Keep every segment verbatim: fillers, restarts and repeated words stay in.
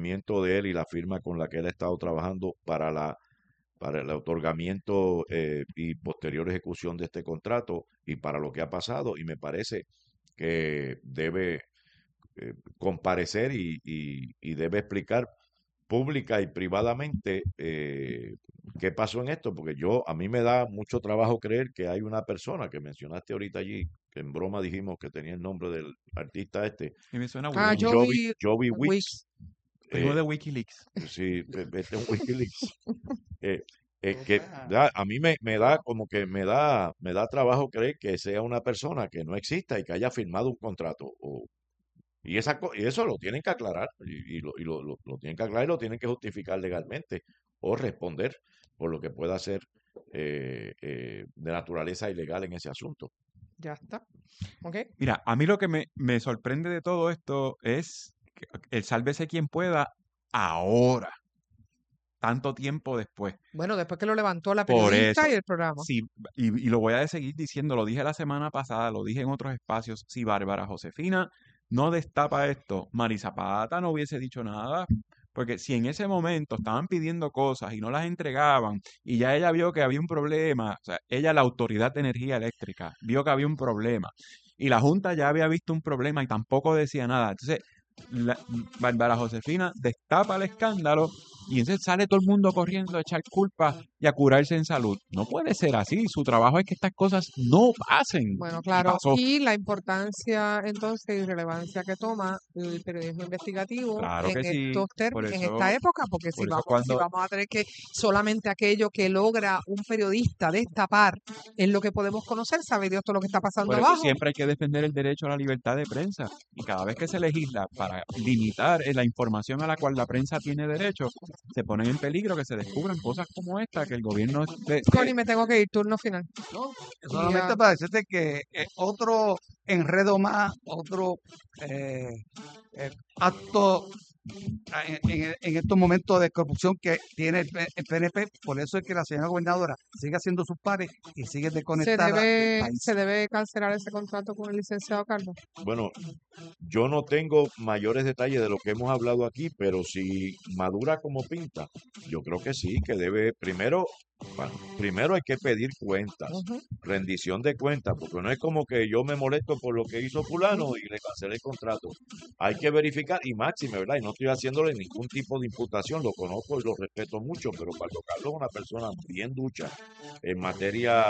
conocimiento de él y la firma con la que él ha estado trabajando para la para el otorgamiento eh, y posterior ejecución de este contrato y para lo que ha pasado, y me parece que debe eh, comparecer y, y- y debe explicar pública y privadamente eh, qué pasó en esto, porque yo, a mí me da mucho trabajo creer que hay una persona que mencionaste ahorita allí, que en broma dijimos que tenía el nombre del artista este, Y me suena Ah, Willy. Joby, Joby Joby Wick. Wicks. Primo eh, de Wikileaks. sí, eh, este es un Wikileaks. eh, eh, que Opa. da- a mí me, me da como que me da me da trabajo creer que sea una persona que no exista y que haya firmado un contrato o, y esa co- y eso lo tienen que aclarar y, y lo, y lo, lo- lo tienen que aclarar y lo tienen que justificar legalmente o responder por lo que pueda ser eh, eh, de naturaleza ilegal en ese asunto. Ya está. ¿Ok? Mira, a mí lo que me, me sorprende de todo esto es que el sálvese quien pueda ahora, tanto tiempo después. Bueno, después que lo levantó la Por periodista eso, y el programa. si, y, y lo voy a seguir diciendo, lo dije la semana pasada, lo dije en otros espacios, si Bárbara Josefina no destapa esto, Mari Zapata no hubiese dicho nada, porque si en ese momento estaban pidiendo cosas y no las entregaban, y ya ella vio que había un problema, o sea, ella, la Autoridad de Energía Eléctrica, vio que había un problema, y la Junta ya había visto un problema y tampoco decía nada. Entonces, la- Bárbara Josefina destapa el escándalo y entonces sale todo el mundo corriendo a echar culpa y a curarse en salud. No puede ser así. Su trabajo es que estas cosas no pasen. Bueno, Y claro. pasó. Y la importancia entonces y relevancia que toma el periodismo investigativo Claro en que sí. estos Por términos, en eso, esta época, porque si por eso vamos, si cuando, vamos a tener que solamente aquello que logra un periodista destapar es lo que podemos conocer, sabe Dios todo lo que está pasando por eso abajo. siempre hay que defender el derecho a la libertad de prensa. Y cada vez que se legisla para limitar eh, la información a la cual la prensa tiene derecho, se ponen en peligro que se descubran cosas como esta, que el gobierno de, Connie, me tengo que ir, turno final. ¿no? Y Solamente ya, para decirte que eh, otro enredo más, otro eh, eh, acto en, en- en estos momentos de corrupción que tiene el, P- el P N P, por eso es que la señora gobernadora sigue haciendo sus pares y sigue ¿se desconectada del debe, país. se debe cancelar ese contrato con el licenciado Carlos? Bueno, yo no tengo mayores detalles de lo que hemos hablado aquí, pero si madura como pinta, yo creo que sí, que debe, primero, bueno, primero hay que pedir cuentas, Ujú. rendición de cuentas, porque no es como que yo me molesto por lo que hizo fulano y le cancelé el contrato. Hay que verificar, y máxime, ¿verdad? Y no estoy haciéndole ningún tipo de imputación, lo conozco y lo respeto mucho, pero Pablo Carlos es una persona bien ducha en materia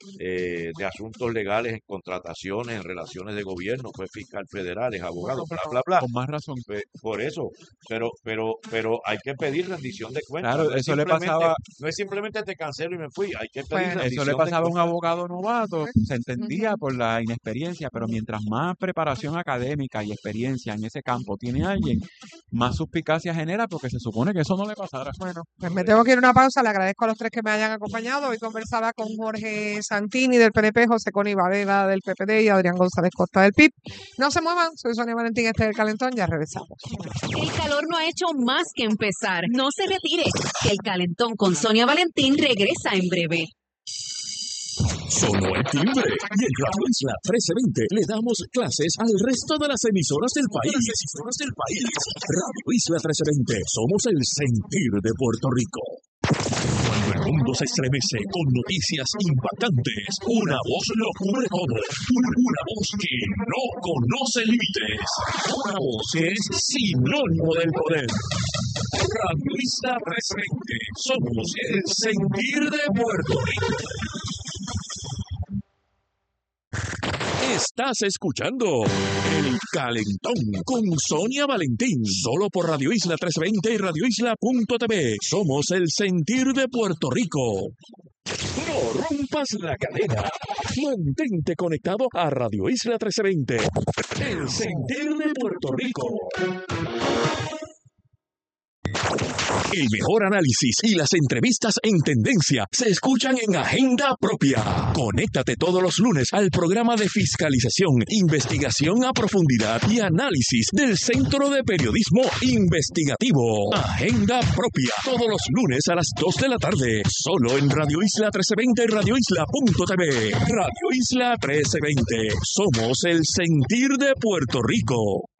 eh, de asuntos legales, en contrataciones, en relaciones de gobierno, fue fiscal federal, es abogado, bla, bla, bla. con más razón. Pe- Por eso, pero, pero, pero hay que pedir rendición de cuentas. Claro, No es eso le simplemente, pasaba, no es simplemente te cancelo y me fui. Hay que pedir Bueno, eso le rendición de pasaba a un cuentas. abogado novato, se entendía Ujú. por la inexperiencia, pero mientras más preparación académica y experiencia en ese campo tiene alguien, más suspicacia genera porque se supone que eso no le pasara. Bueno, pues me tengo que ir a una pausa. Le agradezco a los tres que me hayan acompañado. Hoy conversaba con Jorge Santini del P N P, José Coni Varela del P P D y Adrián González Costa del P I B. No se muevan, soy Sonia Valentín, este es El Calentón, ya regresamos. El calor no ha hecho más que empezar. No se retire, que el calentón con Sonia Valentín regresa en breve. Sonó el timbre y en Radio Isla trece veinte le damos clases al resto de las emisoras del país. emisoras del país. Radio Isla trece veinte, somos el sentir de Puerto Rico. Cuando el mundo se estremece con noticias impactantes, una voz lo cubre todo. Una voz que no conoce límites. Una voz que es sinónimo del poder. Radio Isla trece veinte, somos el sentir de Puerto Rico. Estás escuchando El Calentón con Sonia Valentín, solo por Radio Isla trescientos veinte y radio isla punto t v. Somos el sentir de Puerto Rico. No rompas la cadena. Mantente conectado a Radio Isla trescientos veinte, el sentir de Puerto Rico. El mejor análisis y las entrevistas en tendencia se escuchan en Agenda Propia. Conéctate todos los lunes al programa de fiscalización, investigación a profundidad y análisis del Centro de Periodismo Investigativo. Agenda Propia, todos los lunes a las dos de la tarde, solo en Radio Isla trece veinte y radio isla punto t v. Radio Isla trece veinte, somos el sentir de Puerto Rico.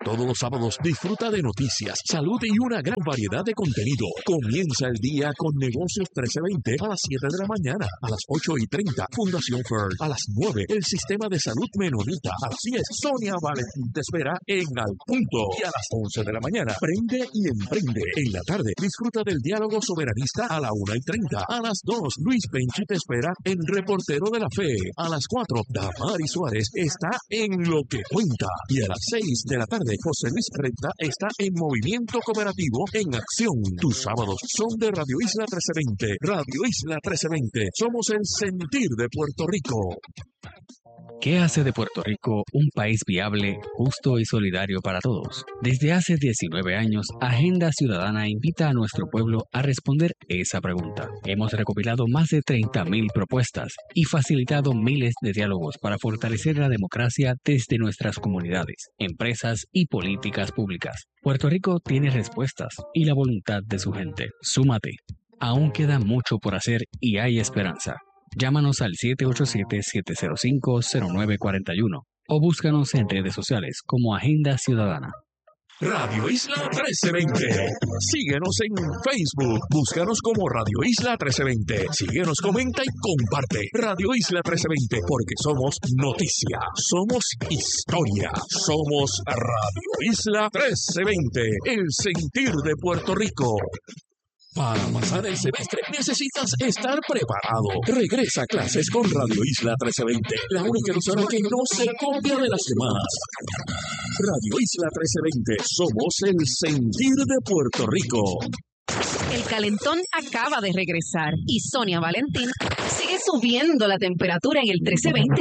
Todos los sábados disfruta de noticias, salud y una gran variedad de contenido. Comienza el día con Negocios trece veinte a las siete de la mañana, a las ocho y treinta, Fundación Fern, a las nueve, el Sistema de Salud Menonita, a las diez, Sonia Valentín te espera en Al Punto, y a las once de la mañana, Prende y Emprende. En la tarde, disfruta del diálogo soberanista a la una y treinta, a las dos, Luis Penchi te espera en Reportero de la Fe, a las cuatro, Damari Suárez está en Lo que Cuenta, y a las seis de la tarde, José Luis Renta está en Movimiento Cooperativo en Acción. Tus sábados son de Radio Isla trece veinte. Radio Isla trece veinte. Somos el sentir de Puerto Rico. ¿Qué hace de Puerto Rico un país viable, justo y solidario para todos? Desde hace diecinueve años, Agenda Ciudadana invita a nuestro pueblo a responder esa pregunta. Hemos recopilado más de treinta mil propuestas y facilitado miles de diálogos para fortalecer la democracia desde nuestras comunidades, empresas y políticas públicas. Puerto Rico tiene respuestas y la voluntad de su gente. Súmate. Aún queda mucho por hacer y hay esperanza. Llámanos al siete ocho siete, siete cero cinco, cero nueve cuatro uno o búscanos en redes sociales como Agenda Ciudadana. Radio Isla trece veinte. Síguenos en Facebook. Búscanos como Radio Isla trece veinte. Síguenos, comenta y comparte. Radio Isla trece veinte, porque somos noticia, somos historia, somos Radio Isla trece veinte, el sentir de Puerto Rico. Para pasar el semestre necesitas estar preparado. Regresa a clases con Radio Isla trece veinte, la única emisora que no se copia de las demás. Radio Isla trece veinte, somos el sentir de Puerto Rico. El calentón acaba de regresar y Sonia Valentín sigue subiendo la temperatura en el trece veinte.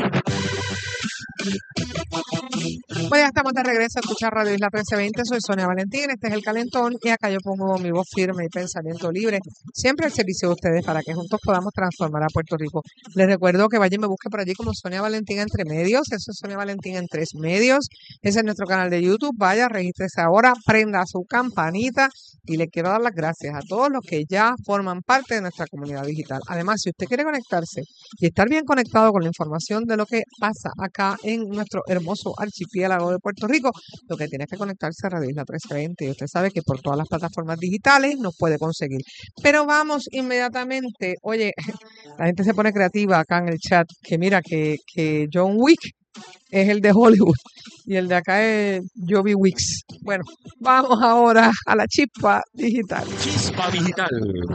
Pues ya estamos de regreso a escuchar Radio Isla trece veinte. Soy Sonia Valentín, este es El Calentón y acá yo pongo mi voz firme y pensamiento libre, siempre al servicio de ustedes para que juntos podamos transformar a Puerto Rico. Les recuerdo que vayan y me busquen por allí como Sonia Valentín Entre Medios. Eso es Sonia Valentín en Tres Medios. Ese es nuestro canal de YouTube. Vaya, regístrese ahora, prenda su campanita y le quiero dar las gracias a todos los que ya forman parte de nuestra comunidad digital. Además, si usted quiere conectarse y estar bien conectado con la información de lo que pasa acá en nuestro hermoso archipiélago de Puerto Rico, lo que tiene que conectarse a Radio Isla trece veinte y usted sabe que por todas las plataformas digitales nos puede conseguir. Pero vamos inmediatamente, oye, la gente se pone creativa acá en el chat, que mira que, que John Wick es el de Hollywood y el de acá es Joby Wicks. Bueno, vamos ahora a la chispa digital. Chispa digital.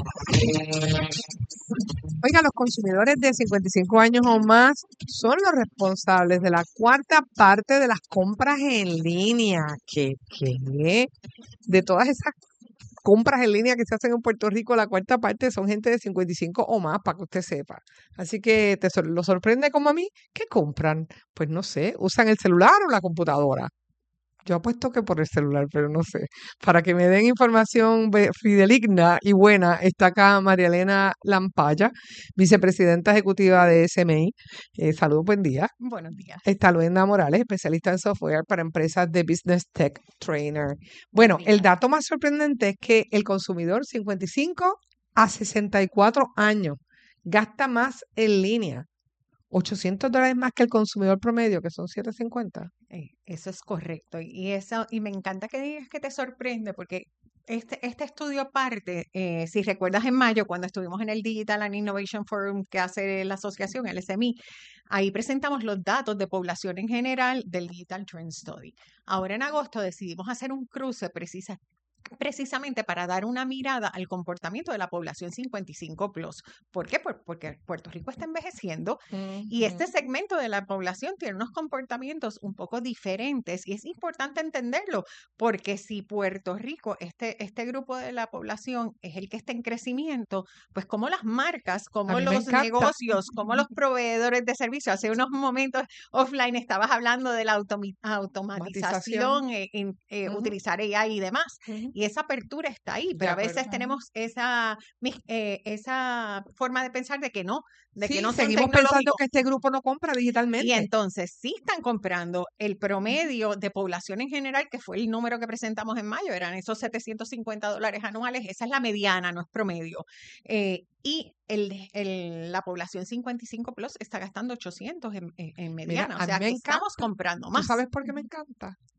Oiga, los consumidores de cincuenta y cinco años o más son los responsables de la cuarta parte de las compras en línea. ¿Qué? ¿Qué? De todas esas compras en línea que se hacen en Puerto Rico, la cuarta parte son gente de cincuenta y cinco o más, para que usted sepa. Así que te sor- lo sorprende como a mí. ¿Qué compran? Pues no sé, usan el celular o la computadora. Yo apuesto que por el celular, pero no sé. Para que me den información ve- fidedigna y buena, está acá María Elena Lampaya, vicepresidenta ejecutiva de S M I. Eh, saludos, buen día. Buenos días. Está Luenda Morales, especialista en software para empresas de Business Tech Trainer. Bueno, el Mira, dato más sorprendente es que el consumidor cincuenta y cinco a sesenta y cuatro años gasta más en línea. ochocientos dólares más que el consumidor promedio, que son setecientos cincuenta. eh, eso es correcto. Y eso, y me encanta que digas que te sorprende, porque este, este estudio parte, eh, si recuerdas en mayo, cuando estuvimos en el Digital and Innovation Forum que hace la asociación, el S M I, ahí presentamos los datos de población en general del Digital Trend Study. Ahora en agosto decidimos hacer un cruce precisa, precisamente para dar una mirada al comportamiento de la población cincuenta y cinco plus. ¿Por qué? Por- porque Puerto Rico está envejeciendo y este Ujú. segmento de la población tiene unos comportamientos un poco diferentes y es importante entenderlo porque si Puerto Rico, este, este grupo de la población es el que está en crecimiento, pues como las marcas, A como mí me los encanta. negocios, como los proveedores de servicios, hace unos momentos offline estabas hablando de la automi- Automatización. automatización, eh, en, eh, Ujú, utilizar A I y demás. ujú. Y esa apertura está ahí, De pero a veces acuerdo. tenemos esa, mis- eh, esa forma de pensar de que no, de que Sí, no son seguimos pensando tecnológicos. que este grupo no compra Y digitalmente. entonces sí están comprando. El Ujú. promedio de población en general, que fue el número que presentamos en mayo, eran esos setecientos cincuenta dólares anuales. Esa es la mediana, no es promedio. Eh, y el, el- la población cincuenta y cinco plus está gastando ochocientos en, en- en Mira, mediana. O a mí sea me que estamos encanta. comprando ¿Tú más. sabes por qué me encanta?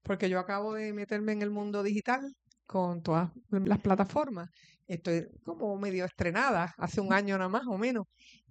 porque yo acabo de meterme en el mundo digital con todas las plataformas. Estoy como medio estrenada, hace un año nada más o menos.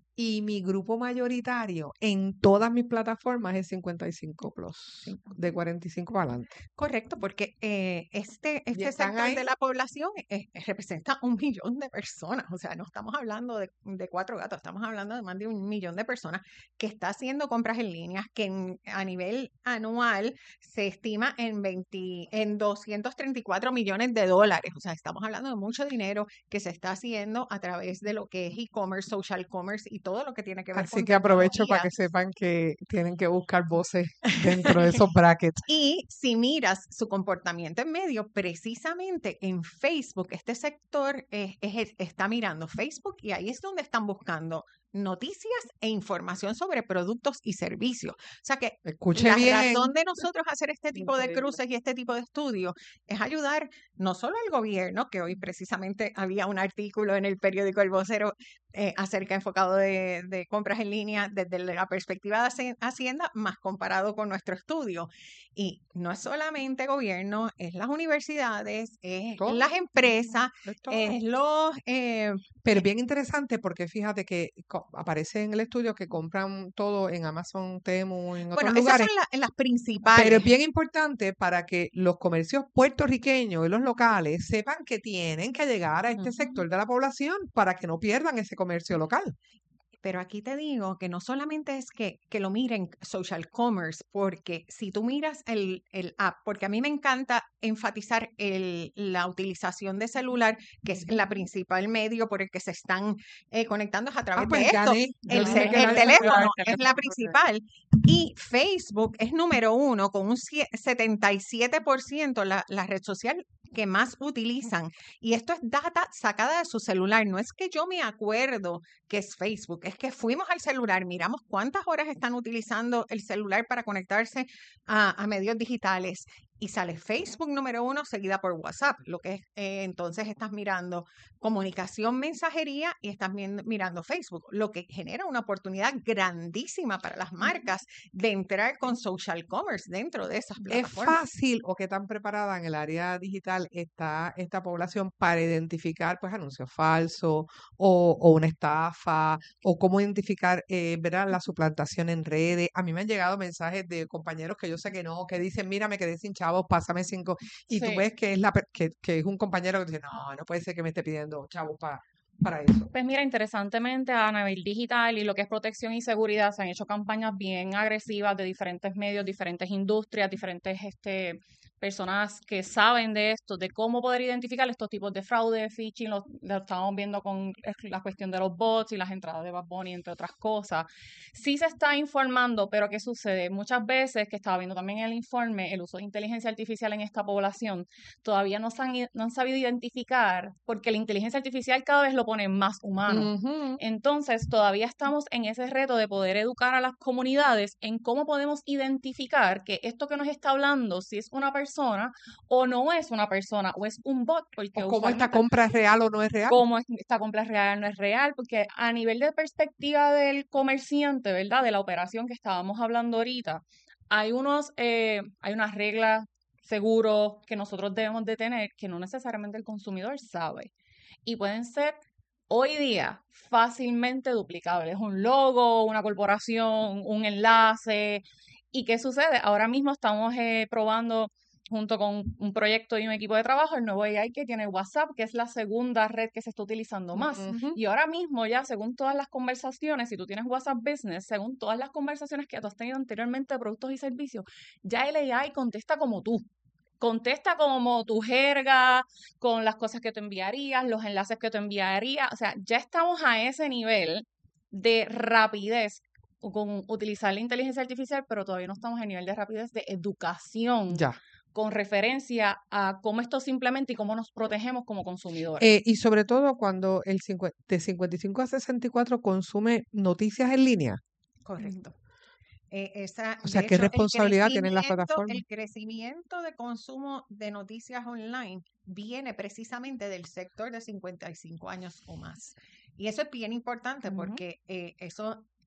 Y mi grupo mayoritario en todas mis plataformas es cincuenta y cinco plus, de cuarenta y cinco para adelante. Correcto, porque eh, este, Y este están sector ahí. de la población eh, representa un millón de personas. O sea, no estamos hablando de, de cuatro gatos, estamos hablando de más de un millón de personas que está haciendo compras en línea, que en- a nivel anual se estima en veinte, en doscientos treinta y cuatro millones de dólares. O sea, estamos hablando de mucho dinero que se está haciendo a través de lo que es e-commerce, social commerce y todo lo que tiene que ver Así con que aprovecho para tecnología. que sepan que tienen que buscar voces dentro de esos brackets. Y si miras su comportamiento en medio, precisamente en Facebook, este sector eh, es- está mirando Facebook y ahí es donde están buscando noticias e información sobre productos y servicios. O sea que Escuche la bien. razón de nosotros hacer este tipo de Increíble. cruces y este tipo de estudios es ayudar no solo al gobierno, que hoy precisamente había un artículo en el periódico El Vocero eh, acerca enfocado de, de compras en línea desde la perspectiva de Haci- Hacienda, más comparado con nuestro estudio. Y no es solamente gobierno, es las universidades, es Todo. las empresas, Es todo. es los... eh, Pero eh, es bien interesante porque fíjate que co- aparece en el estudio que compran todo en Amazon, Temu, en otros bueno, esas lugares. son la- las Pero principales. es bien importante para que los comercios puertorriqueños y los locales sepan que tienen que llegar a este Ujú. sector de la población para que no pierdan ese comercio local. Pero aquí te digo que no solamente es que, que lo miren social commerce, porque si tú miras el, el app, porque a mí me encanta enfatizar el, la utilización de celular, que es la principal medio por el que se están eh, conectando es a Ah, través pues de esto. gané. Yo El, dije ce- que el era el teléfono celular. es la principal y Facebook es número uno con un cie- setenta y siete por ciento la, la red social que más utilizan. Y esto es data sacada de su celular. No es que yo me acuerdo que es Facebook, es que fuimos al celular, miramos cuántas horas están utilizando el celular para conectarse a, a medios digitales y sale Facebook número uno seguida por WhatsApp, lo que es, eh, entonces estás mirando comunicación, mensajería y estás mien- mirando Facebook, lo que genera una oportunidad grandísima para las marcas de entrar con social commerce dentro de esas ¿Es plataformas. fácil o qué tan preparada en el área digital está esta población para identificar pues anuncios falsos o, o una estafa o cómo identificar eh, ¿verdad? La suplantación en redes? A mí me han llegado mensajes de compañeros que yo sé que no, que dicen, mira, me quedé sin chavos, pásame cinco. Y tú Sí. ves que es, la, per- que, que es un compañero que dice, no, no puede ser que me esté pidiendo chavos para para eso. Pues mira, interesantemente a nivel digital y lo que es protección y seguridad se han hecho campañas bien agresivas de diferentes medios, diferentes industrias, diferentes este, personas que saben de esto, de cómo poder identificar estos tipos de fraude, phishing, lo, lo estamos viendo con la cuestión de los bots y las entradas de Bad Bunny, entre otras cosas. Sí se está informando, pero ¿qué sucede? Muchas veces, que estaba viendo también en el informe, el uso de inteligencia artificial en esta población, todavía no se han, no han sabido identificar, porque la inteligencia artificial cada vez lo pone más humano. Ujú. Entonces, todavía estamos en ese reto de poder educar a las comunidades en cómo podemos identificar que esto que nos está hablando, si es una persona o no es una persona, o es un bot, porque O cómo esta usualmente compra es real o no es real. cómo es- esta compra es real, no es real, porque a nivel de perspectiva del comerciante, ¿verdad? De la operación que estábamos hablando ahorita, hay unos, eh, hay unas reglas, seguros que nosotros debemos de tener que no necesariamente el consumidor sabe. Y pueden ser hoy día fácilmente duplicables. Un logo, una corporación, un enlace. ¿Y qué sucede? Ahora mismo estamos eh, probando junto con un proyecto y un equipo de trabajo, el nuevo A I que tiene WhatsApp, que es la segunda red que se está utilizando más. Ujú. Y ahora mismo ya, según todas las conversaciones, si tú tienes WhatsApp Business, según todas las conversaciones que tú has tenido anteriormente de productos y servicios, ya el A I contesta como tú. Contesta como tu jerga, con las cosas que tú enviarías, los enlaces que tú enviarías. O sea, ya estamos a ese nivel de rapidez con utilizar la inteligencia artificial, pero todavía no estamos en nivel de rapidez de educación Ya. con referencia a cómo esto simplemente y cómo nos protegemos como consumidores. Eh, y sobre todo cuando el cincu- de cincuenta y cinco a sesenta y cuatro consume noticias en línea. Correcto. Eh, esa, O sea, de ¿qué hecho, el responsabilidad tienen las crecimiento, plataformas? el crecimiento de consumo de noticias online viene precisamente del sector de cincuenta y cinco años o más. Y eso es bien importante Ujú. porque eh, eso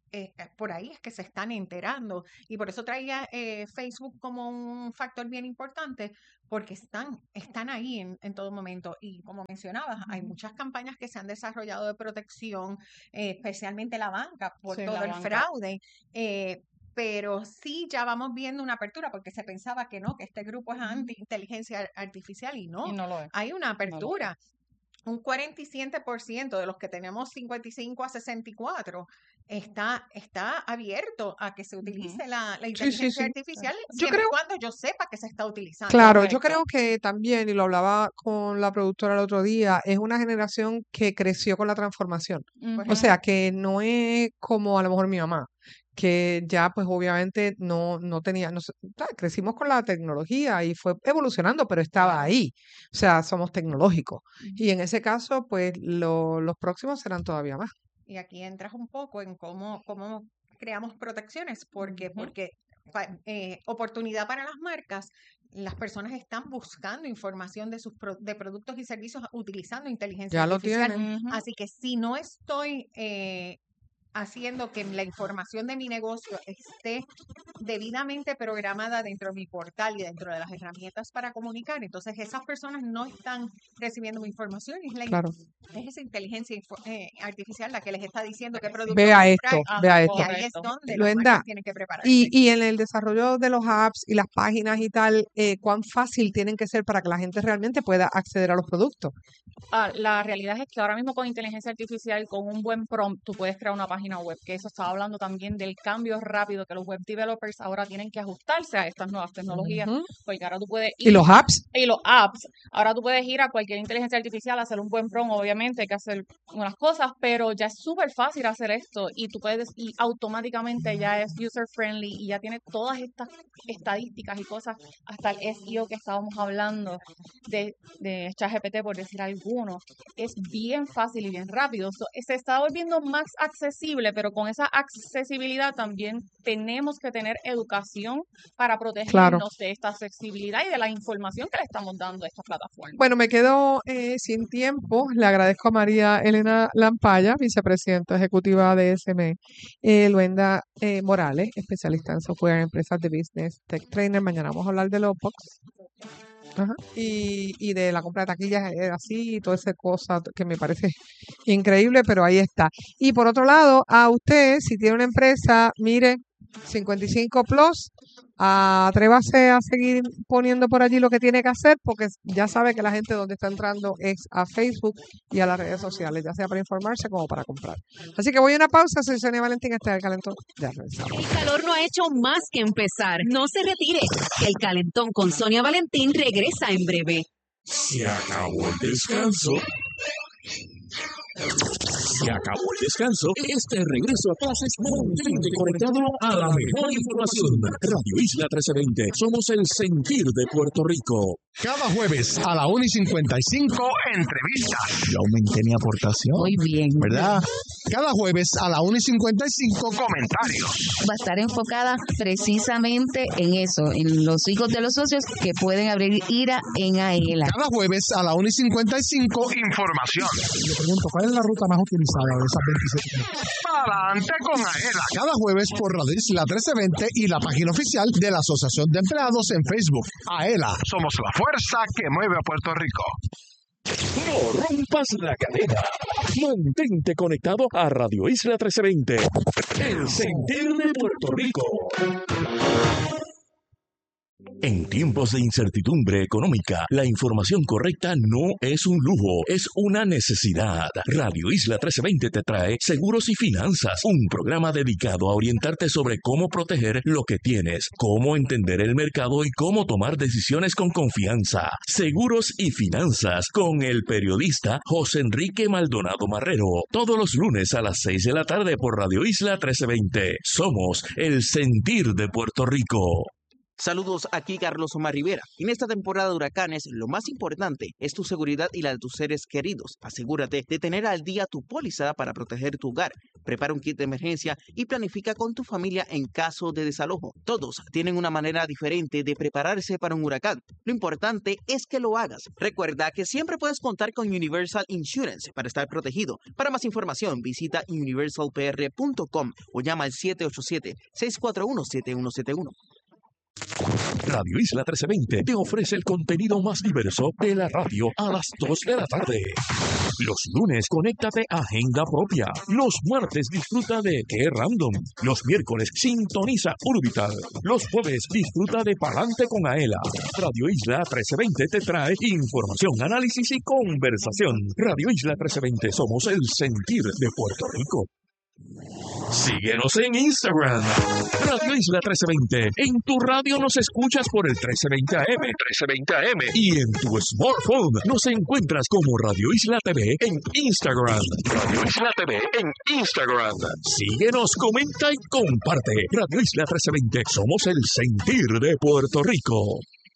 eh, eh, por ahí es que se están enterando. Y por eso traía eh, Facebook como un factor bien importante, porque están, están ahí en, en todo momento. Y como mencionabas, hay muchas campañas que se han desarrollado de protección, eh, especialmente la banca, por Sí, todo la el banca. fraude. Eh, pero sí ya vamos viendo una apertura, porque se pensaba que no, que este grupo es anti-inteligencia artificial, y no, Y no lo es. hay una No lo es. apertura. Un cuarenta y siete por ciento de los que tenemos cincuenta y cinco a sesenta y cuatro está, está abierto a que se utilice la, la Sí, sí, inteligencia sí. artificial, Yo siempre y creo, cuando yo sepa que se está utilizando. claro, yo Correcto. creo que también, y lo hablaba con la productora el otro día, es una generación que creció con la transformación. O Ujú. sea, que no es como a lo mejor mi mamá, que ya pues obviamente no, no tenía, no sé, ah, crecimos con la tecnología y fue evolucionando, pero estaba Claro. ahí. O sea, somos tecnológicos. Ujú. Y en ese caso, pues lo- los próximos serán todavía más. Y aquí entras un poco en cómo, cómo creamos protecciones, porque, Ujú. porque pa- eh, oportunidad para las marcas, las personas están buscando información de sus pro- de productos y servicios utilizando inteligencia Ya lo artificial. tienen. Ujú. Así que si no estoy eh, haciendo que la información de mi negocio esté debidamente programada dentro de mi portal y dentro de las herramientas para comunicar, entonces esas personas no están recibiendo mi información, y es, la, in- Claro. es esa inteligencia info- eh, artificial la que les está diciendo qué producto Vea comprar, esto, Ajá, vea y esto. ahí es correcto. donde las Luenda, marcas tienen que y, prepararse. y en el desarrollo de los apps y las páginas y tal, eh, ¿cuán fácil tienen que ser para que la gente realmente pueda acceder a los productos? Ah, la realidad es que ahora mismo con inteligencia artificial, con un buen prompt, tú puedes crear una página web, que eso estaba hablando también del cambio rápido que los web developers ahora tienen que ajustarse a estas nuevas tecnologías, Ujú. porque ahora tú puedes ¿Y ir, los apps? y los apps, ahora tú puedes ir a cualquier inteligencia artificial a hacer un buen prompt, obviamente hay que hacer unas cosas, pero ya es súper fácil hacer esto, y tú puedes, y automáticamente ya es user friendly, y ya tiene todas estas estadísticas y cosas, hasta el S E O que estábamos hablando de, de ChatGPT, por decir alguno, es bien fácil y bien rápido. So, se está volviendo más accesible, pero con esa accesibilidad también tenemos que tener educación para Claro. protegernos de esta accesibilidad y de la información que le estamos dando a esta plataforma. Bueno, me quedo eh, sin tiempo. Le agradezco a María Elena Lampaya, vicepresidenta ejecutiva de S M E, eh, Luenda eh, Morales, especialista en software en empresas de business, tech trainer. Mañana vamos a hablar de los box. Ajá. Y, y de la compra de taquillas eh, así, y toda esa cosa que me parece increíble, pero ahí está. Y por otro lado, a usted, si tiene una empresa, mire, cincuenta y cinco plus, atrévase a seguir poniendo por allí lo que tiene que hacer, porque ya sabe que la gente donde está entrando es a Facebook y a las redes sociales, ya sea para informarse como para comprar. Así que voy a una pausa, soy Sonia Valentín, este es el Calentón. Ya regresamos. El calor no ha hecho más que empezar. No se retire. El Calentón con Sonia Valentín regresa en breve. Se acabó el descanso. Se acabó el descanso. Este regreso a clases mantente conectado a la mejor información. Radio Isla trece veinte. Somos el sentir de Puerto Rico. Cada jueves a la una y cincuenta y cinco, entrevistas. Yo aumenté mi aportación. Muy bien. ¿Verdad? Cada jueves a la una y cincuenta y cinco, comentarios. Va a estar enfocada precisamente en eso, en los hijos de los socios que pueden abrir IRA en AELA. Cada jueves a la una y cincuenta y cinco, información. Le pregunto, ¿cuál es la ruta más utilizada de esas veintisiete? Adelante con AELA. Cada jueves por Radio Isla trece veinte y la página oficial de la Asociación de Empleados en Facebook. AELA, somos la fuerza que mueve a Puerto Rico. No rompas la cadena. Mantente conectado a Radio Isla trece veinte. El sentir de Puerto Rico. En tiempos de incertidumbre económica, la información correcta no es un lujo, es una necesidad. Radio Isla trece veinte te trae Seguros y Finanzas, un programa dedicado a orientarte sobre cómo proteger lo que tienes, cómo entender el mercado y cómo tomar decisiones con confianza. Seguros y Finanzas con el periodista José Enrique Maldonado Marrero, todos los lunes a las seis de la tarde por Radio Isla trece veinte. Somos el sentir de Puerto Rico. Saludos, aquí Carlos Omar Rivera. En esta temporada de huracanes, lo más importante es tu seguridad y la de tus seres queridos. Asegúrate de tener al día tu póliza para proteger tu hogar. Prepara un kit de emergencia y planifica con tu familia en caso de desalojo. Todos tienen una manera diferente de prepararse para un huracán. Lo importante es que lo hagas. Recuerda que siempre puedes contar con Universal Insurance para estar protegido. Para más información, visita universal p r punto com o llama al siete ocho siete, seis cuatro uno, siete uno siete uno. Radio Isla trece veinte te ofrece el contenido más diverso de la radio a las dos de la tarde. Los lunes, conéctate a Agenda Propia. Los martes, disfruta de Qué Random. Los miércoles, sintoniza Urbital. Los jueves, disfruta de Palante con Aela. Radio Isla trece veinte te trae información, análisis y conversación. Radio Isla trece veinte, somos el sentir de Puerto Rico. Síguenos en Instagram, Radio Isla trece veinte. En tu radio nos escuchas por el trece veinte A M, trece veinte A M. Y en tu smartphone nos encuentras como Radio Isla T V en Instagram. Radio Isla T V en Instagram. Síguenos, comenta y comparte. Radio Isla trece veinte, somos el sentir de Puerto Rico.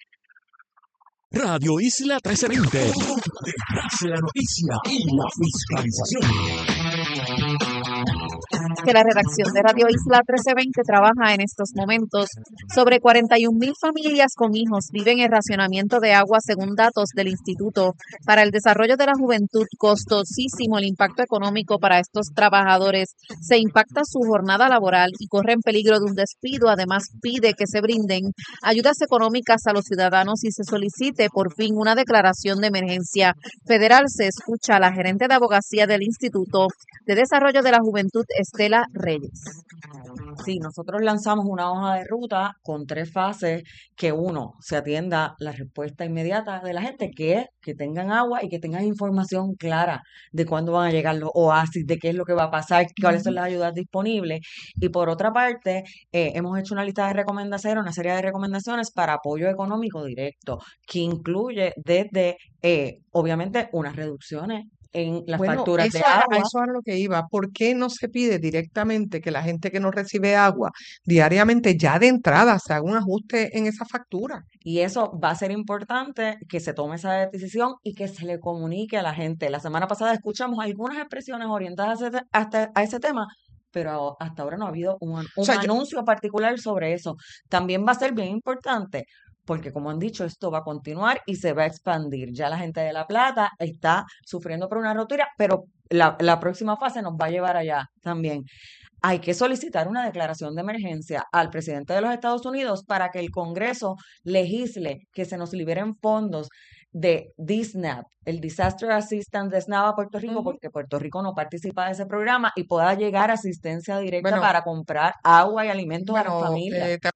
Radio Isla trece veinte. La noticia y la fiscalización. Que la redacción de Radio Isla trece veinte trabaja en estos momentos. Sobre cuarenta y un mil familias con hijos viven en racionamiento de agua según datos del Instituto para el Desarrollo de la Juventud. Costosísimo el impacto económico para estos trabajadores. Se impacta su jornada laboral y corren peligro de un despido. Además, pide que se brinden ayudas económicas a los ciudadanos y se solicite por fin una declaración de emergencia federal. Se escucha a la gerente de abogacía del Instituto de Desarrollo de la Juventud, Estela Reyes. Sí, nosotros lanzamos una hoja de ruta con tres fases, que uno, se atienda la respuesta inmediata de la gente, que es que tengan agua y que tengan información clara de cuándo van a llegar los oasis, de qué es lo que va a pasar, cuáles son las ayudas disponibles. Y por otra parte, eh, hemos hecho una lista de recomendaciones, una serie de recomendaciones para apoyo económico directo, que incluye desde, eh, obviamente, unas reducciones en las Bueno, facturas eso de era, agua. eso era lo que iba. ¿Por qué no se pide directamente que la gente que no recibe agua diariamente ya de entrada se haga un ajuste en esa factura? Y eso va a ser importante que se tome esa decisión y que se le comunique a la gente. La semana pasada escuchamos algunas expresiones orientadas a ese, hasta a ese tema, pero hasta ahora no ha habido un, un O sea, yo- anuncio particular sobre eso. También va a ser bien importante, porque como han dicho, esto va a continuar y se va a expandir. Ya la gente de La Plata está sufriendo por una rotura, pero la, la próxima fase nos va a llevar allá también. Hay que solicitar una declaración de emergencia al presidente de los Estados Unidos para que el Congreso legisle que se nos liberen fondos de D S N A P, el Disaster Assistance de S N A P a Puerto Rico, Ujú. porque Puerto Rico no participa de ese programa y pueda llegar asistencia directa Bueno, para comprar agua y alimentos a las bueno, familias. eh, te-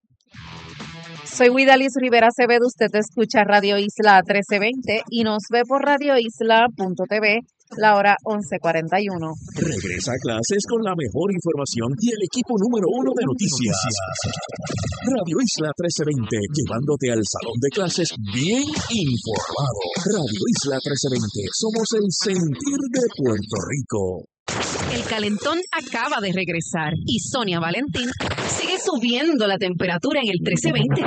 Soy Widalis Rivera Acevedo, usted escucha Radio Isla trece veinte y nos ve por radio isla punto t v, la hora once cuarenta y uno. Regresa a clases con la mejor información y el equipo número uno de noticias. Radio Isla trece veinte, llevándote al salón de clases bien informado. Radio Isla trece veinte, somos el sentir de Puerto Rico. El calentón acaba de regresar y Sonia Valentín sigue subiendo la temperatura en el trece veinte.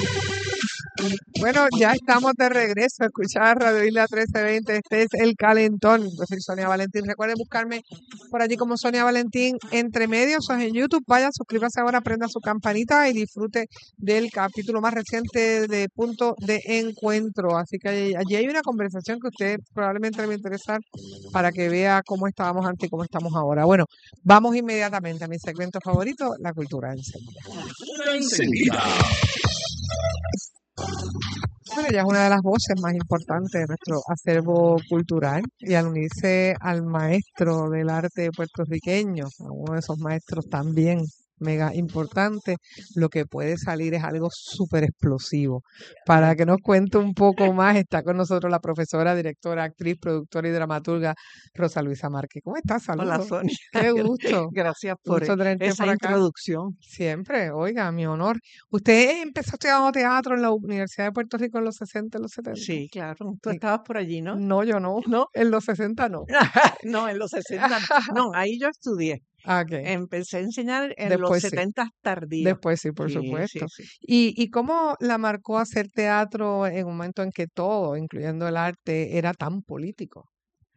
Bueno, ya estamos de regreso a escuchar Radio Isla trece veinte. Este es El Calentón. Yo soy Sonia Valentín. Recuerden buscarme por allí como Sonia Valentín entre medios o en YouTube. Vaya, suscríbase ahora, prenda su campanita y disfrute del capítulo más reciente de Punto de Encuentro. Así que allí, allí hay una conversación que a usted probablemente le va a interesar para que vea cómo estábamos antes y cómo estamos ahora. Bueno, vamos inmediatamente a mi segmento favorito, la cultura enseguida. Enseguida. Bueno, ella es una de las voces más importantes de nuestro acervo cultural y al unirse al maestro del arte puertorriqueño, a uno de esos maestros también mega importante, lo que puede salir es algo súper explosivo. Para que nos cuente un poco más, está con nosotros la profesora, directora, actriz, productora y dramaturga Rosa Luisa Márquez. ¿Cómo estás? Saludos. Hola, Sonia. Qué gusto. Gracias por Gusto tenerte esa por acá. introducción. Siempre, oiga, mi honor. ¿Usted empezó estudiando teatro en la Universidad de Puerto Rico en los sesenta, en los setenta? Sí, claro. Tú Sí. estabas por allí, ¿no? No, yo no. ¿No? En los sesenta no. No, en los sesenta. No, ahí yo estudié. Ah, ok. Empecé a enseñar en los Después sí. setenta tardíos. Después sí, por Sí, sí, supuesto. sí. ¿Y, y cómo la marcó hacer teatro en un momento en que todo, incluyendo el arte, era tan político?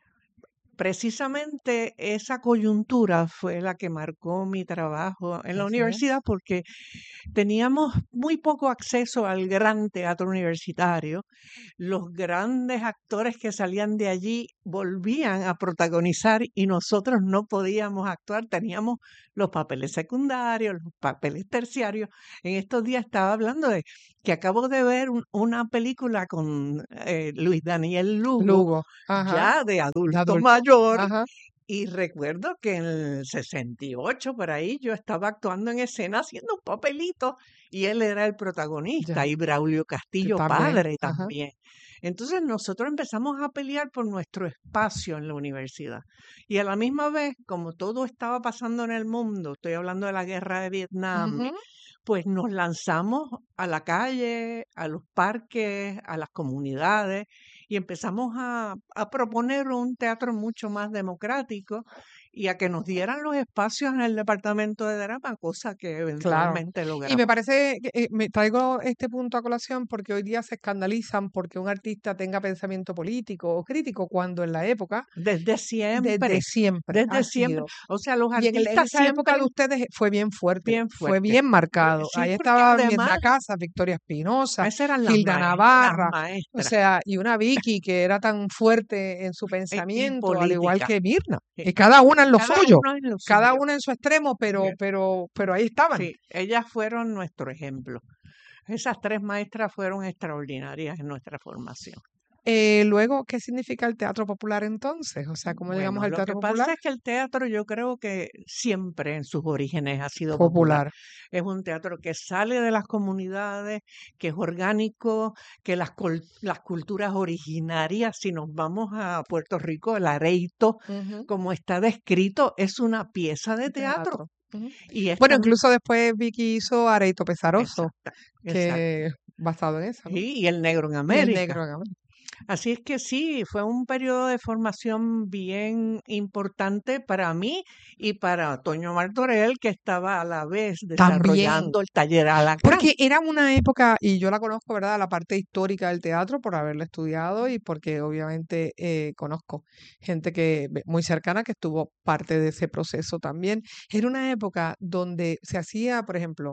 Precisamente esa coyuntura fue la que marcó mi trabajo en la Así universidad es. porque teníamos muy poco acceso al gran teatro universitario. Los grandes actores que salían de allí volvían a protagonizar y nosotros no podíamos actuar. Teníamos los papeles secundarios, los papeles terciarios. En estos días estaba hablando de que acabo de ver un- una película con eh, Luis Daniel Lugo, Lugo, ajá. ya de De adulto adulto, mayor. ajá. Y recuerdo que en el sesenta y ocho, por ahí, yo estaba actuando en escena haciendo un papelito y él era el protagonista Ya. y Braulio Que Castillo también, padre ajá. también. Entonces nosotros empezamos a pelear por nuestro espacio en la universidad. Y a la misma vez, como todo estaba pasando en el mundo, estoy hablando de la guerra de Vietnam, Ujú. pues nos lanzamos a la calle, a los parques, a las comunidades y empezamos a, a proponer un teatro mucho más democrático y a que nos dieran los espacios en el departamento de drama, cosa que Claro. eventualmente Y me logramos. parece que eh, me traigo este punto a colación porque hoy día se escandalizan porque un artista tenga pensamiento político o crítico, cuando en la época, Desde desde siempre, siempre desde ha siempre. sido. O sea, los Y en, el- en artistas esa época de siempre ustedes fue bien fuerte, bien fue fuertes. bien Fue- marcado. Sí, Ahí porque estaba además Mirna Casas, Victoria Espinosa, esas eran las, Hilda maes- las Navarra, o maestras sea, y una Vicky que era tan fuerte en su e- y pensamiento, al igual políticas. que Mirna, Sí, y cada una en lo cada suyo, uno en lo cada suyo. una en su extremo, pero, Bien. pero, pero ahí estaban. Sí, ellas fueron nuestro ejemplo. Esas tres maestras fueron extraordinarias en nuestra formación. Eh, luego, ¿qué significa el teatro popular entonces? O sea, ¿cómo llegamos Bueno, al lo que teatro pasa popular? es que el teatro yo creo que siempre en sus orígenes ha sido popular. Popular. Es un teatro que sale de las comunidades, que es orgánico, que las, col- las culturas originarias, si nos vamos a Puerto Rico, el areito, Ujú. como está descrito, es una pieza de teatro. Teatro. Ujú. Y Bueno, esta, incluso después Vicky hizo Areito Pesaroso, exacta, exacto. que basado en eso, ¿no? Sí, y el negro en Y el América. negro en América. Así es que sí, fue un periodo de formación bien importante para mí y para Toño Martorell, que estaba a la vez También. desarrollando el taller Alacrán. Porque era una época, y yo la conozco, ¿verdad? La parte histórica del teatro por haberla estudiado y porque obviamente eh, conozco gente que muy cercana que estuvo parte de ese proceso también. Era una época donde se hacía, por ejemplo,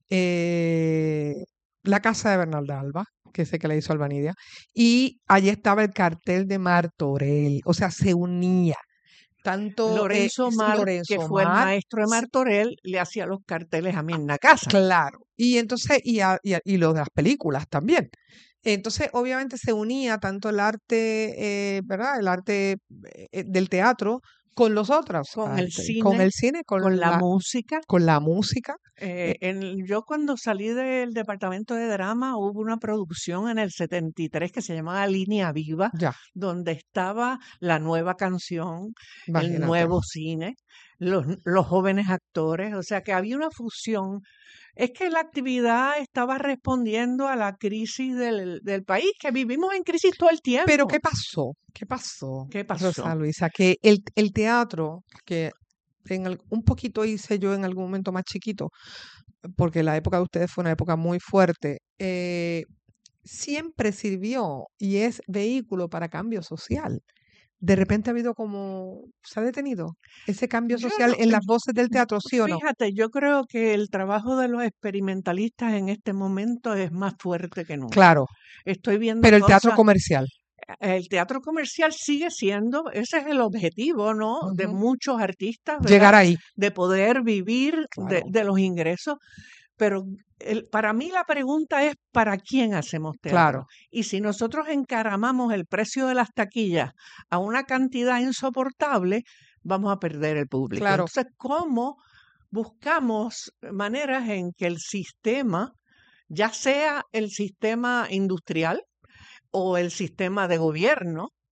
eh, la casa de Bernalda Alba, que sé que la hizo Albanidia, y allí estaba el cartel de Martorell, o sea, se unía tanto eh, Lorenzo es Mar, que Lorenzo fue el Mar, maestro de Martorell, le hacía los carteles a mí en la casa. claro, y entonces, y, a- y, a- y lo de las películas también. Entonces, obviamente se unía tanto el arte, eh, ¿verdad? El arte eh, del teatro con los otros Con el artes, con cine, el cine, con con la la, música. con la música. Eh, eh, en- yo cuando salí del departamento de drama hubo una producción en el setenta y tres que se llamaba Línea Viva, ya, donde estaba la nueva canción, el imagínate. nuevo cine, los, los jóvenes actores, o sea que había una fusión. Es que la actividad estaba respondiendo a la crisis del, del país, que vivimos en crisis todo el Pero tiempo. ¿qué pasó? ¿Qué pasó, ¿Qué pasó? Rosa Luisa? Que el, el teatro, que en al- un poquito hice yo en algún momento más chiquito, porque la época de ustedes fue una época muy fuerte, eh, siempre sirvió y es vehículo para cambio social. De repente ha habido como, se ha detenido ese cambio Yo social no, en las voces del teatro, ¿sí o no? fíjate, yo creo que el trabajo de los experimentalistas en este momento es más fuerte que nunca. Claro, Estoy viendo pero el teatro cosas, comercial. el teatro comercial sigue siendo, ese es el objetivo, ¿no? De Ujú. muchos artistas, Llegar ¿verdad? ahí, De poder vivir de, claro. de los ingresos. Pero el- para mí la pregunta es, ¿para quién hacemos teatro? Claro, Y si nosotros encaramamos el precio de las taquillas a una cantidad insoportable, vamos a perder el público. claro. Entonces, ¿cómo buscamos maneras en que el sistema, ya sea el sistema industrial o el sistema de gobierno,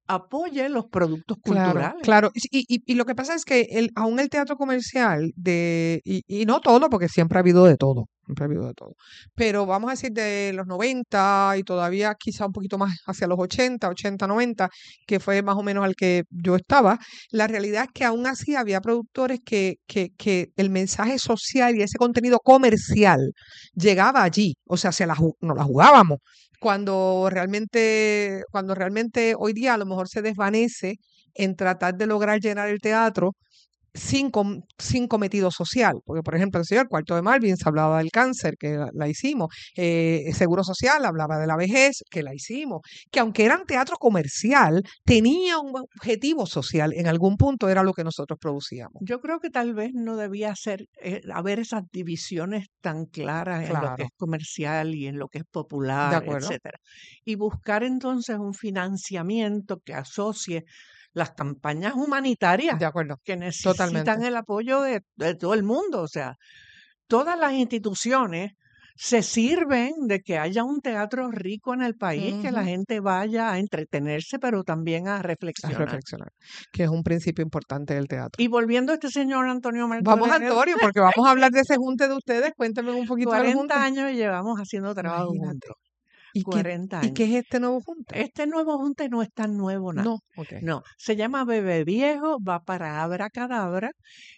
apoye los productos Claro, culturales. claro. Y, y, y lo que pasa es que el, aún el teatro comercial, de y, y no todo, porque siempre ha habido de todo, siempre ha habido de todo, pero vamos a decir de los noventa y todavía quizá un poquito más hacia los ochenta, ochenta, noventa, que fue más o menos al que yo estaba, la realidad es que aún así había productores que, que, que el mensaje social y ese contenido comercial llegaba allí, o sea, se la, ju- nos la jugábamos. Cuando realmente, cuando realmente hoy día a lo mejor se desvanece en tratar de lograr llenar el teatro sin, com- sin cometido social. Porque, por ejemplo, el señor Cuarto de Malvin se hablaba del cáncer, que la, la hicimos. Eh, Seguro Social hablaba de la vejez, que la hicimos. Que aunque eran teatro comercial, tenía un objetivo social. En algún punto era lo que nosotros producíamos. Yo creo que tal vez no debía ser, eh, haber esas divisiones tan claras en lo que Claro, es comercial y en lo que es de popular, acuerdo. etcétera. Y buscar entonces un financiamiento que asocie las campañas humanitarias De acuerdo, que totalmente. necesitan el apoyo de, de todo el mundo. O sea, todas las instituciones se sirven de que haya un teatro rico en el país, que la Ujú. gente vaya a entretenerse, pero también a A reflexionar. reflexionar, que es un principio importante del teatro. Y volviendo a este señor Antonio Vamos, Martorell, Antonio, porque vamos a hablar de ese junte de ustedes. Cuéntame un poquito del junte. cuarenta años llevamos haciendo trabajo Imagínate. juntos. ¿Y qué, cuarenta ¿Y qué años. es este nuevo junte? Este nuevo junte no es tan nuevo nada. No, ok. No, se llama Bebé Viejo, va para Abracadabra,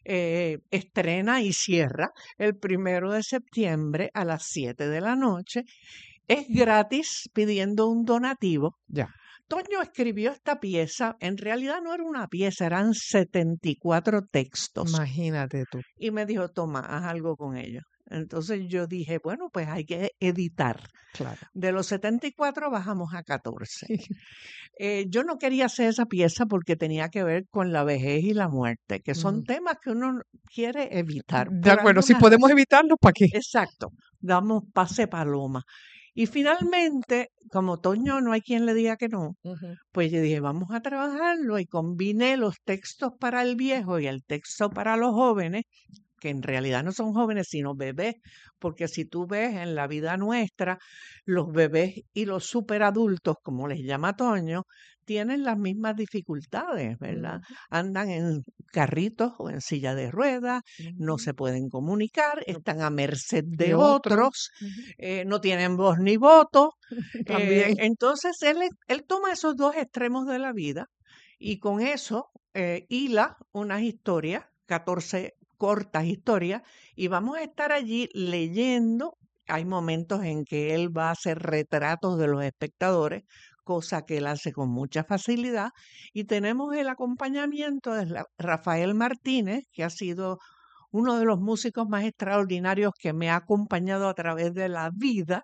eh, estrena y cierra el primero de septiembre a las siete de la noche. Es gratis pidiendo un donativo. Ya. Toño escribió esta pieza, en realidad no era una pieza, eran setenta y cuatro textos. Imagínate tú. Y me dijo, toma, haz algo con ellos. Entonces yo dije, bueno, pues hay que editar. Claro. De los setenta y cuatro bajamos a catorce. Eh, yo no quería hacer esa pieza porque tenía que ver con la vejez y la muerte, que son Mm. temas que uno quiere evitar. De por acuerdo, si alguna podemos razón. evitarlo, ¿para qué? Exacto, damos pase paloma. Y finalmente, como Toño no hay quien le diga que no, Ujú. pues yo dije, vamos a trabajarlo y combiné los textos para el viejo y el texto para los jóvenes, que en realidad no son jóvenes, sino bebés, porque si tú ves en la vida nuestra, los bebés y los superadultos, como les llama Toño, tienen las mismas dificultades, ¿verdad? Ujú. Andan en carritos o en silla de ruedas, no Ujú. se pueden comunicar, están a merced de De otro. otros, Ujú. eh, no tienen voz ni voto. Eh, También. entonces él, es- él toma esos dos extremos de la vida y con eso eh, hila unas historias, catorce cortas historias, y vamos a estar allí leyendo. Hay momentos en que él va a hacer retratos de los espectadores, cosa que él hace con mucha facilidad, y tenemos el acompañamiento de la- Rafael Martínez, que ha sido uno de los músicos más extraordinarios que me ha acompañado a través de la vida.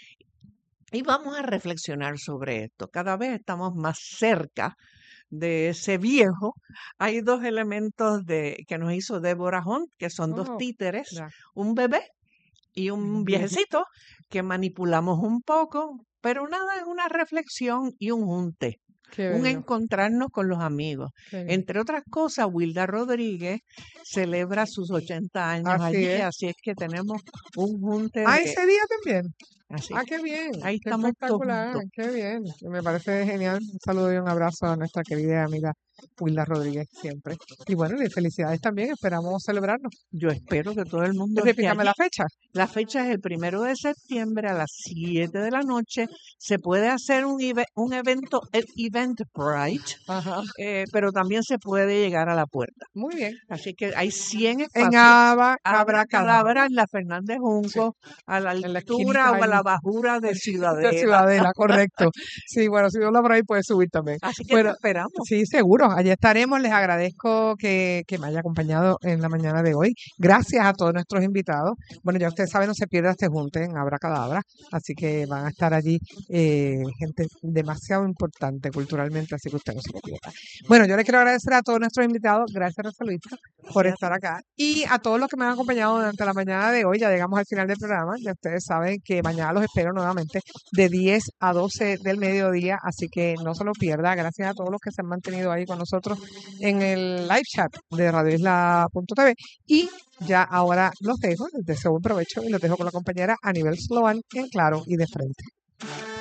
Y vamos a reflexionar sobre esto. Cada vez estamos más cerca de ese viejo. Hay dos elementos de, que nos hizo Deborah Hunt, que son dos Oh, títeres, ya. un bebé y un Un viejito. viejecito que manipulamos un poco, pero nada, es una reflexión y un junte, Qué un bello. encontrarnos con los amigos. Qué bien. Entre otras cosas, Wilda Rodríguez celebra sus ochenta años Así allí, es. así es que tenemos un junte Ah, de... ese día también. Así, Ah, qué bien. ahí Qué estamos todos espectacular. juntos. Qué bien. Me parece genial. Un saludo y un abrazo a nuestra querida amiga Wilda Rodríguez siempre. Y bueno, y felicidades también. Esperamos celebrarnos. Yo espero que todo el mundo esté Repítame allí. la fecha. La fecha es el primero de septiembre a las siete de la noche. Se puede hacer un, eve- un evento, el Eventbrite, Ajá. eh, pero también se puede llegar a la puerta. Muy bien. Así que hay cien En espacios. Aba, Abracadabra en la Fernández Junco, a la en la altura esquinita o a ahí la bajura de de Ciudadela. Ciudadela, correcto. Sí, bueno, si no la por ahí puede subir también. Así que te Bueno, esperamos. sí, seguro. Allí estaremos. Les agradezco que, que me haya acompañado en la mañana de hoy. Gracias a todos nuestros invitados. Bueno, ya ustedes saben, no se pierda este junte en Abracadabra. Así que van a estar allí eh, gente demasiado importante culturalmente, así que usted no se lo pierda. Bueno, yo les quiero agradecer a todos nuestros invitados. Gracias, Rosa Luisa, por Gracias. estar acá. Y a todos los que me han acompañado durante la mañana de hoy. Ya llegamos al final del programa. Ya ustedes saben que mañana los espero nuevamente de diez a doce del mediodía. Así que no se lo pierda. Gracias a todos los que se han mantenido ahí con nosotros en el live chat de radio isla punto t v. Y ya ahora los dejo. Les deseo buen provecho y los dejo con la compañera Anibel Sloan en Claro y de Frente.